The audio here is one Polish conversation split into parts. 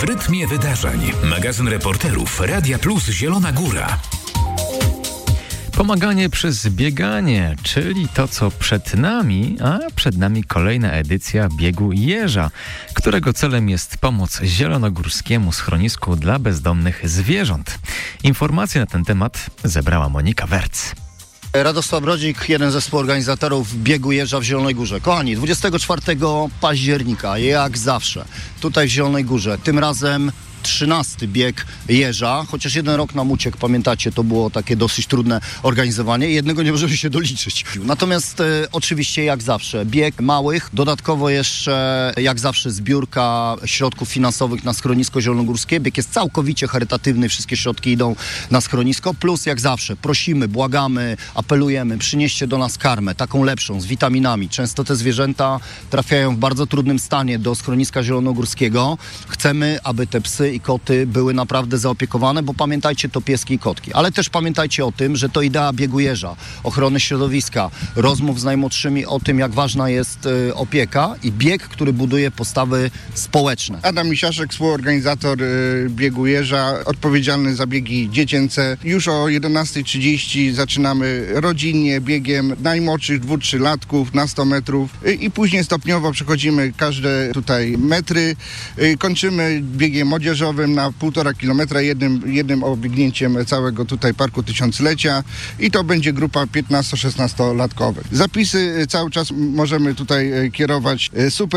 rytmie wydarzeń. Magazyn reporterów Radia Plus Zielona Góra. Pomaganie przez bieganie, czyli to, co przed nami, a przed nami kolejna edycja Biegu Jeża, którego celem jest pomoc zielonogórskiemu schronisku dla bezdomnych zwierząt. Informacje na ten temat zebrała Monika Werc. Radosław Brodzik, jeden ze współorganizatorów Biegu Jeża w Zielonej Górze. Kochani, 24 października, jak zawsze, tutaj w Zielonej Górze, tym razem 13. bieg jeża, chociaż jeden rok nam uciekł, pamiętacie, to było takie dosyć trudne organizowanie i jednego nie możemy się doliczyć. Natomiast oczywiście jak zawsze bieg małych, dodatkowo jeszcze jak zawsze zbiórka środków finansowych na schronisko zielonogórskie. Bieg jest całkowicie charytatywny, wszystkie środki idą na schronisko, plus jak zawsze prosimy, błagamy, apelujemy, przynieście do nas karmę, taką lepszą, z witaminami. Często te zwierzęta trafiają w bardzo trudnym stanie do schroniska zielonogórskiego. Chcemy, aby te psy i koty były naprawdę zaopiekowane, bo pamiętajcie, to pieski i kotki. Ale też pamiętajcie o tym, że to idea Biegu Jeża, ochrony środowiska, rozmów z najmłodszymi o tym, jak ważna jest opieka i bieg, który buduje postawy społeczne. Adam Misiaszek, współorganizator Biegu Jeża, odpowiedzialny za biegi dziecięce. Już o 11:30 zaczynamy rodzinnie biegiem najmłodszych 2-3-latków na 100 metrów i później stopniowo przechodzimy każde tutaj metry. Kończymy biegiem młodzieżowym na 1,5 kilometra, jednym obiegnięciem całego tutaj Parku Tysiąclecia i to będzie grupa 15-16-latkowych. Zapisy cały czas możemy tutaj kierować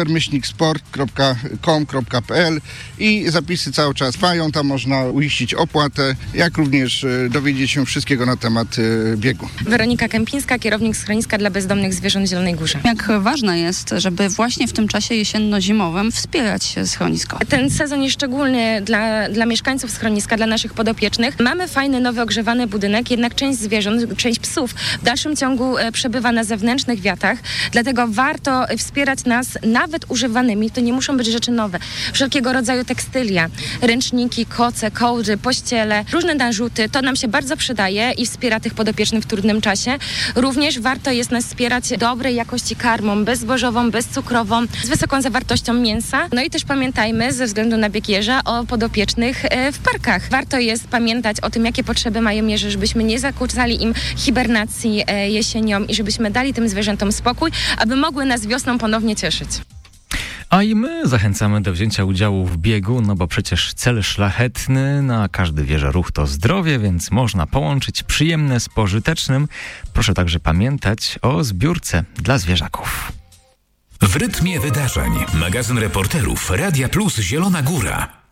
super-sport.com.pl i zapisy cały czas trwają, tam można uiścić opłatę, jak również dowiedzieć się wszystkiego na temat biegu. Weronika Kępińska, kierownik schroniska dla bezdomnych zwierząt w Zielonej Górze. Jak ważne jest, żeby właśnie w tym czasie jesienno-zimowym wspierać schronisko? Ten sezon jest szczególny dla mieszkańców schroniska, dla naszych podopiecznych. Mamy fajny, nowy, ogrzewany budynek, jednak część zwierząt, część psów w dalszym ciągu przebywa na zewnętrznych wiatach, dlatego warto wspierać nas nawet używanymi, to nie muszą być rzeczy nowe. Wszelkiego rodzaju tekstylia, ręczniki, koce, kołdry, pościele, różne narzuty, to nam się bardzo przydaje i wspiera tych podopiecznych w trudnym czasie. Również warto jest nas wspierać dobrej jakości karmą, bezzbożową, bezcukrową, z wysoką zawartością mięsa. No i też pamiętajmy, ze względu na bieg jeża, o podopiecznych w parkach. Warto jest pamiętać o tym, jakie potrzeby mają jeże, żebyśmy nie zakłócali im hibernacji jesienią i żebyśmy dali tym zwierzętom spokój, aby mogły nas wiosną ponownie cieszyć. A i my zachęcamy do wzięcia udziału w biegu, no bo przecież cel szlachetny, na każdy wierzy ruch to zdrowie, więc można połączyć przyjemne z pożytecznym. Proszę także pamiętać o zbiórce dla zwierzaków. W rytmie wydarzeń. Magazyn reporterów Radia Plus Zielona Góra.